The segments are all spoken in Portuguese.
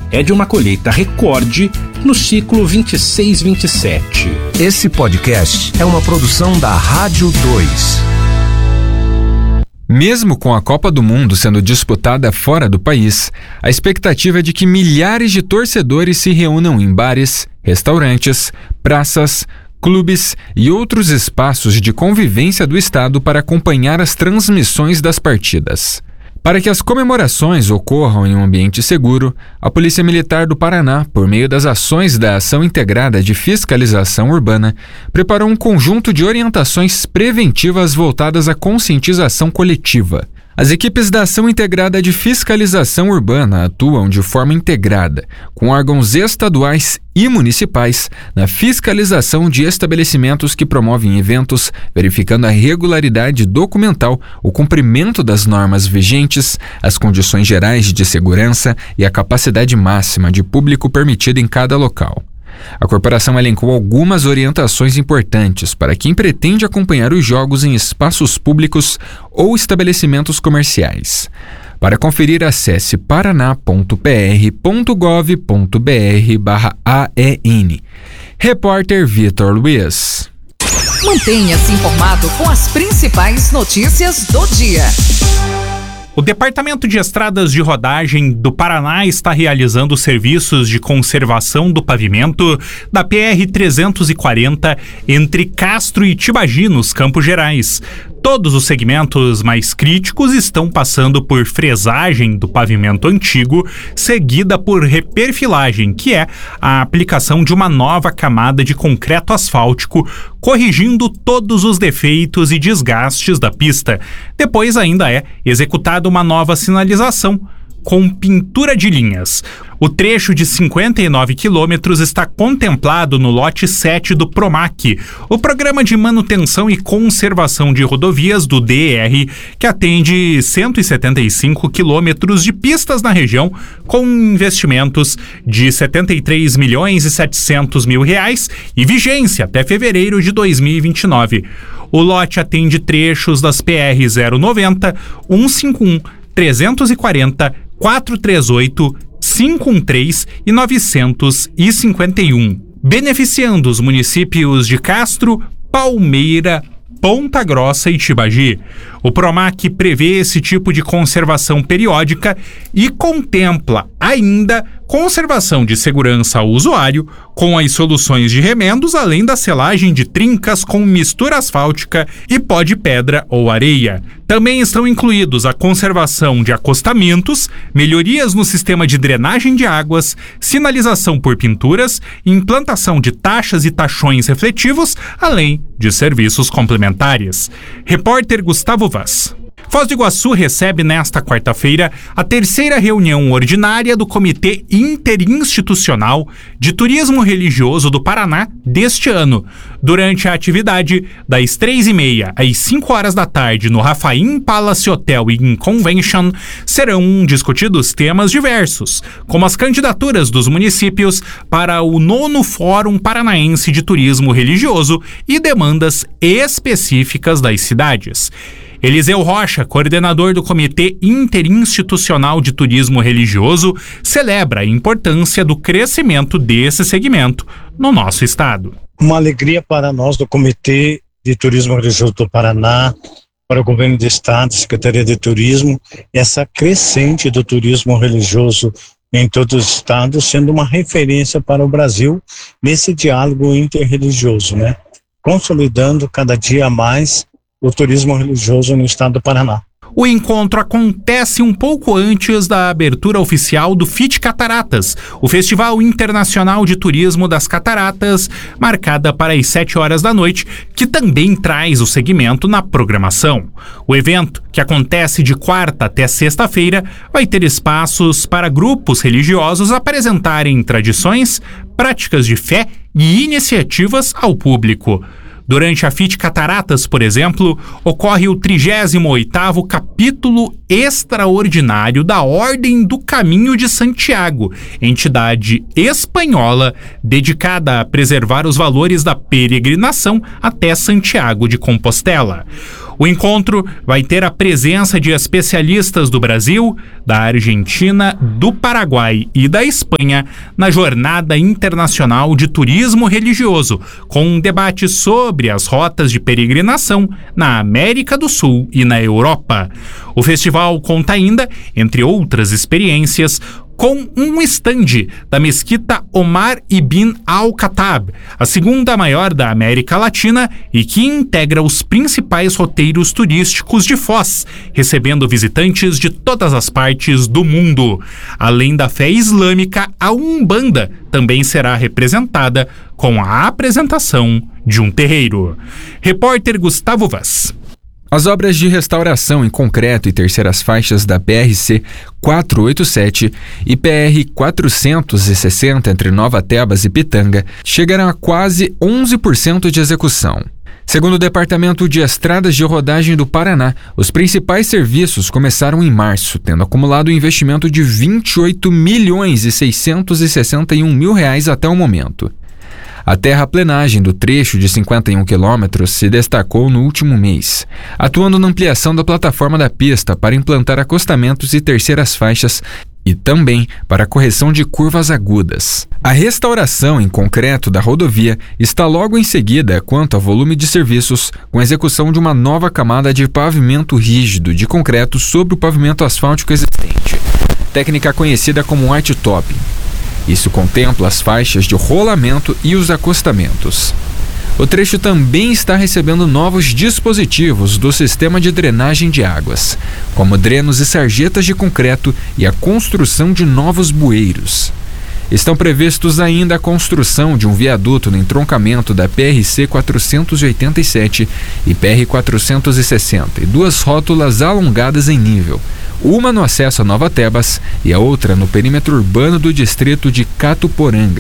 é de uma colheita recorde no ciclo 26-27. Esse podcast é uma produção da Rádio 2. Mesmo com a Copa do Mundo sendo disputada fora do país, a expectativa é de que milhares de torcedores se reúnam em bares, restaurantes, praças, clubes e outros espaços de convivência do estado para acompanhar as transmissões das partidas. Para que as comemorações ocorram em um ambiente seguro, a Polícia Militar do Paraná, por meio das ações da Ação Integrada de Fiscalização Urbana, preparou um conjunto de orientações preventivas voltadas à conscientização coletiva. As equipes da Ação Integrada de Fiscalização Urbana atuam de forma integrada, com órgãos estaduais e municipais, na fiscalização de estabelecimentos que promovem eventos, verificando a regularidade documental, o cumprimento das normas vigentes, as condições gerais de segurança e a capacidade máxima de público permitida em cada local. A corporação elencou algumas orientações importantes para quem pretende acompanhar os jogos em espaços públicos ou estabelecimentos comerciais. Para conferir, acesse paraná.pr.gov.br/AEN. Repórter Vitor Luiz. Mantenha-se informado com as principais notícias do dia. O Departamento de Estradas de Rodagem do Paraná está realizando serviços de conservação do pavimento da PR-340 entre Castro e Tibagi, nos Campos Gerais. Todos os segmentos mais críticos estão passando por fresagem do pavimento antigo, seguida por reperfilagem, que é a aplicação de uma nova camada de concreto asfáltico, corrigindo todos os defeitos e desgastes da pista. Depois ainda é executada uma nova sinalização com pintura de linhas. O trecho de 59 quilômetros está contemplado no lote 7 do PROMAC, o Programa de Manutenção e Conservação de Rodovias do DER, que atende 175 quilômetros de pistas na região, com investimentos de R$ 73.700.000 e vigência até fevereiro de 2029. O lote atende trechos das PR 090, 151, 340, 438, 513 e 951, beneficiando os municípios de Castro, Palmeira, Ponta Grossa e Tibagi. O PROMAC prevê esse tipo de conservação periódica e contempla ainda conservação de segurança ao usuário, com as soluções de remendos, além da selagem de trincas com mistura asfáltica e pó de pedra ou areia. Também estão incluídos a conservação de acostamentos, melhorias no sistema de drenagem de águas, sinalização por pinturas, implantação de taxas e tachões refletivos, além de serviços complementares. Repórter Gustavo Vaz. Foz do Iguaçu recebe nesta quarta-feira a terceira reunião ordinária do Comitê Interinstitucional de Turismo Religioso do Paraná deste ano. Durante a atividade, das 3h30 às 5h da tarde no Rafaim Palace Hotel and Convention, serão discutidos temas diversos, como as candidaturas dos municípios para o 9º Fórum Paranaense de Turismo Religioso e demandas específicas das cidades. Eliseu Rocha, coordenador do Comitê Interinstitucional de Turismo Religioso, celebra a importância do crescimento desse segmento no nosso estado. Uma alegria para nós do Comitê de Turismo Religioso do Paraná, para o Governo do Estado, Secretaria de Turismo, essa crescente do turismo religioso em todos os estados, sendo uma referência para o Brasil nesse diálogo interreligioso, né? Consolidando cada dia mais o turismo religioso no estado do Paraná. O encontro acontece um pouco antes da abertura oficial do FIT Cataratas, o Festival Internacional de Turismo das Cataratas, marcada para as 7h da noite, que também traz o segmento na programação. O evento, que acontece de quarta até sexta-feira, vai ter espaços para grupos religiosos apresentarem tradições, práticas de fé e iniciativas ao público. Durante a FIT Cataratas, por exemplo, ocorre o 38º capítulo extraordinário da Ordem do Caminho de Santiago, entidade espanhola dedicada a preservar os valores da peregrinação até Santiago de Compostela. O encontro vai ter a presença de especialistas do Brasil, da Argentina, do Paraguai e da Espanha na Jornada Internacional de Turismo Religioso, com um debate sobre as rotas de peregrinação na América do Sul e na Europa. O festival conta ainda, entre outras experiências, com um estande da Mesquita Omar Ibn Al-Khattab, a segunda maior da América Latina e que integra os principais roteiros turísticos de Foz, recebendo visitantes de todas as partes do mundo. Além da fé islâmica, a Umbanda também será representada com a apresentação de um terreiro. Repórter Gustavo Vaz. As obras de restauração em concreto e terceiras faixas da PRC 487 e PR 460 entre Nova Tebas e Pitanga chegaram a quase 11% de execução. Segundo o Departamento de Estradas de Rodagem do Paraná, os principais serviços começaram em março, tendo acumulado um investimento de R$ 28.661.000 até o momento. A terraplenagem do trecho de 51 quilômetros se destacou no último mês, atuando na ampliação da plataforma da pista para implantar acostamentos e terceiras faixas e também para a correção de curvas agudas. A restauração em concreto da rodovia está logo em seguida quanto ao volume de serviços, com a execução de uma nova camada de pavimento rígido de concreto sobre o pavimento asfáltico existente, técnica conhecida como white topping. Isso contempla as faixas de rolamento e os acostamentos. O trecho também está recebendo novos dispositivos do sistema de drenagem de águas, como drenos e sarjetas de concreto e a construção de novos bueiros. Estão previstos ainda a construção de um viaduto no entroncamento da PRC 487 e PR 460 e duas rótulas alongadas em nível, uma no acesso a Nova Tebas e a outra no perímetro urbano do distrito de Catuporanga.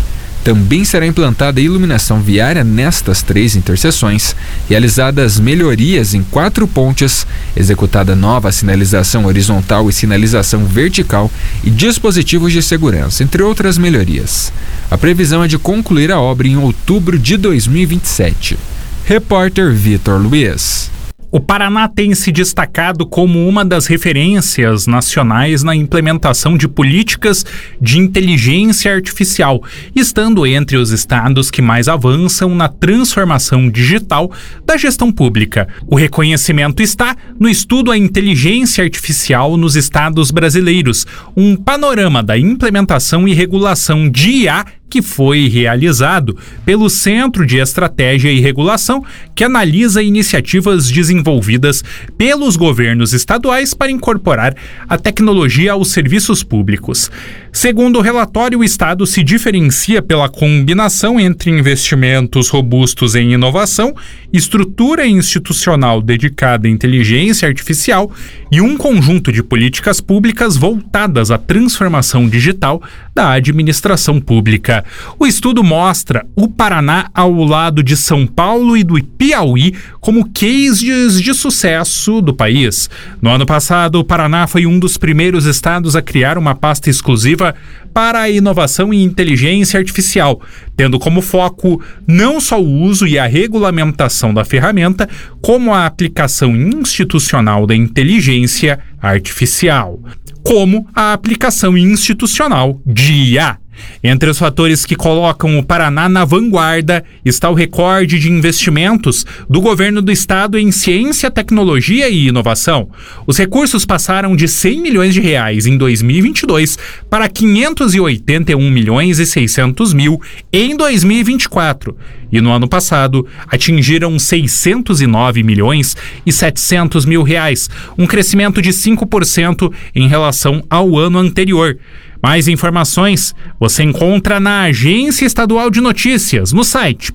Também será implantada iluminação viária nestas 3 interseções, realizadas melhorias em 4 pontes, executada nova sinalização horizontal e sinalização vertical e dispositivos de segurança, entre outras melhorias. A previsão é de concluir a obra em outubro de 2027. Repórter Vitor Luiz. O Paraná tem se destacado como uma das referências nacionais na implementação de políticas de inteligência artificial, estando entre os estados que mais avançam na transformação digital da gestão pública. O reconhecimento está no estudo A Inteligência Artificial nos Estados Brasileiros, um panorama da implementação e regulação de IA que foi realizado pelo Centro de Estratégia e Regulação, que analisa iniciativas desenvolvidas pelos governos estaduais para incorporar a tecnologia aos serviços públicos. Segundo o relatório, o Estado se diferencia pela combinação entre investimentos robustos em inovação, estrutura institucional dedicada à inteligência artificial e um conjunto de políticas públicas voltadas à transformação digital da administração pública. O estudo mostra o Paraná ao lado de São Paulo e do Piauí como cases de sucesso do país. No ano passado, o Paraná foi um dos primeiros estados a criar uma pasta exclusiva para a inovação e inteligência artificial, tendo como foco não só o uso e a regulamentação da ferramenta, como a aplicação institucional da inteligência artificial, como a aplicação institucional de IA. Entre os fatores que colocam o Paraná na vanguarda está o recorde de investimentos do governo do estado em ciência, tecnologia e inovação. Os recursos passaram de R$100 milhões em 2022 para 581 milhões e 600 mil em 2024. E no ano passado atingiram 609 milhões e 700 mil reais, um crescimento de 5% em relação ao ano anterior. Mais informações você encontra na Agência Estadual de Notícias, no site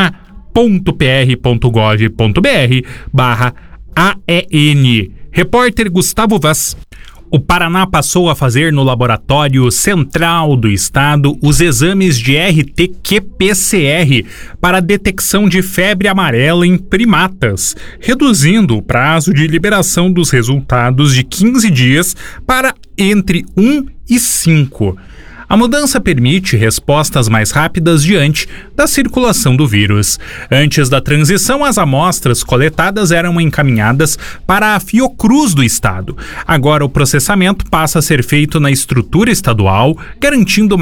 paraná.pr.gov.br/AEN. Repórter Gustavo Vaz. O Paraná passou a fazer no Laboratório Central do Estado os exames de RT-qPCR para detecção de febre amarela em primatas, reduzindo o prazo de liberação dos resultados de 15 dias para entre 1 e 5. A mudança permite respostas mais rápidas diante da circulação do vírus. Antes da transição, as amostras coletadas eram encaminhadas para a Fiocruz do estado. Agora o processamento passa a ser feito na estrutura estadual, garantindo